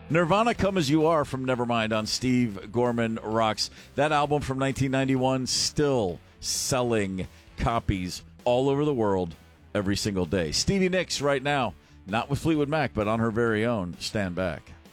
Nirvana, Come As You Are from Nevermind on Steve Gorman Rocks. That album from 1991 still selling copies all over the world every single day. Stevie Nicks right now, not with Fleetwood Mac, but on her very own Stand Back.